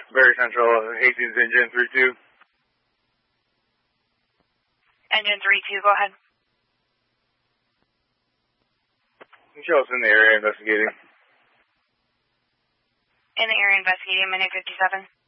Very Central, Hastings engine 3-2. Engine 3-2, go ahead. Show us in the area investigating. In the area investigating, minute 57.